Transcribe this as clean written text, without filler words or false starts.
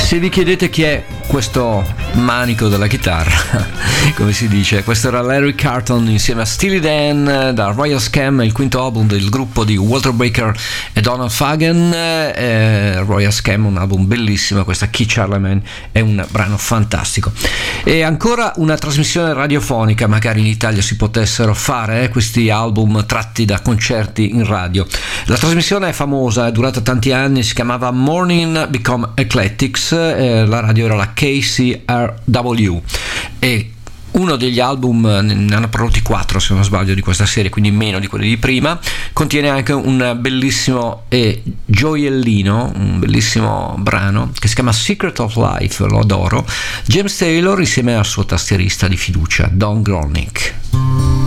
Se vi chiedete chi è questo manico della chitarra, come si dice, questo era Larry Carlton insieme a Steely Dan da Royal Scam, il quinto album del gruppo di Walter Baker e Donald Fagen. Royal Scam, un album bellissimo, questa Key Charlemagne è un brano fantastico. E ancora una trasmissione radiofonica, magari in Italia si potessero fare questi album tratti da concerti in radio. La trasmissione è famosa, è durata tanti anni, si chiamava Morning Become Eclectics, la radio era la KCRW e uno degli album, ne hanno prodotti 4 se non sbaglio di questa serie, quindi meno di quelli di prima, contiene anche un bellissimo gioiellino, un bellissimo brano che si chiama Secret of Life, lo adoro, James Taylor insieme al suo tastierista di fiducia Don Gronick.